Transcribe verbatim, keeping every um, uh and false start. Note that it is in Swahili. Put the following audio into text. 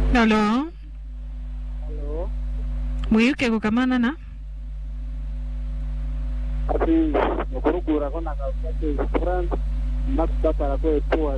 Hello. Hello. Muyuke kukamana na? Ati, mukurugura ko nakafate France, nakutapara ko etua